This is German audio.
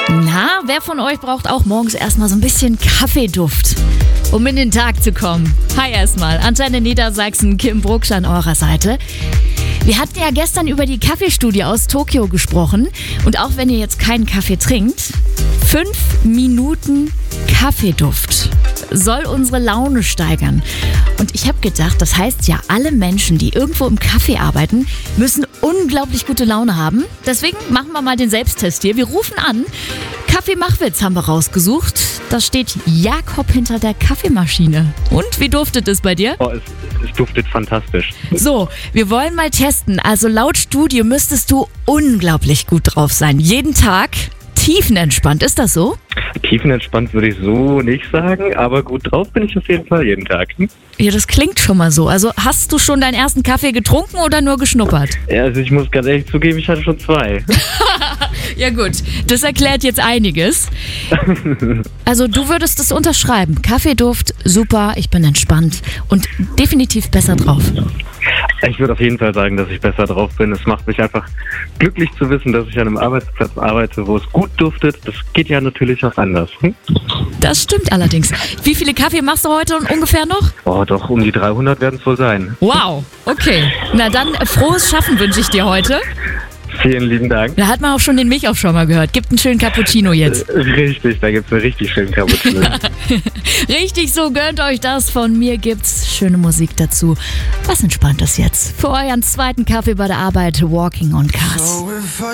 Na, wer von euch braucht auch morgens erstmal so ein bisschen Kaffeeduft, um in den Tag zu kommen? Hi erstmal, Antenne Niedersachsen, Kim Brucksch an eurer Seite. Wir hatten ja gestern über die Kaffeestudie aus Tokio gesprochen. Und auch wenn ihr jetzt keinen Kaffee trinkt, 5 Minuten Kaffeeduft soll unsere Laune steigern. Und ich habe gedacht, das heißt ja, alle Menschen, die irgendwo im Kaffee arbeiten, müssen unglaublich gute Laune haben. Deswegen machen wir mal den Selbsttest hier. Wir rufen an. Kaffeemachwitz haben wir rausgesucht. Da steht Jakob hinter der Kaffeemaschine. Und wie duftet es bei dir? Oh, es duftet fantastisch. So, wir wollen mal testen. Also laut Studie müsstest du unglaublich gut drauf sein. Jeden Tag tiefenentspannt. Ist das so? Tiefenentspannt würde ich so nicht sagen, aber gut drauf bin ich auf jeden Fall jeden Tag. Ja, das klingt schon mal so. Also hast du schon deinen ersten Kaffee getrunken oder nur geschnuppert? Ja, also ich muss ganz ehrlich zugeben, ich hatte schon 2. Ja gut, das erklärt jetzt einiges. Also du würdest es unterschreiben. Kaffeeduft, super, ich bin entspannt und definitiv besser drauf. Ich würde auf jeden Fall sagen, dass ich besser drauf bin. Es macht mich einfach glücklich zu wissen, dass ich an einem Arbeitsplatz arbeite, wo es gut duftet. Das geht ja natürlich auch anders. Das stimmt allerdings. Wie viele Kaffee machst du heute ungefähr noch? Oh, doch, um die 300 werden es wohl sein. Wow, okay. Na dann, frohes Schaffen wünsche ich dir heute. Vielen lieben Dank. Da hat man auch schon den Milchaufschäumer gehört. Gibt einen schönen Cappuccino jetzt. Richtig, da gibt es einen richtig schönen Cappuccino. Richtig so, gönnt euch das. Von mir gibt's schöne Musik dazu. Was Entspanntes jetzt. Für euren zweiten Kaffee bei der Arbeit, Walking on Cars.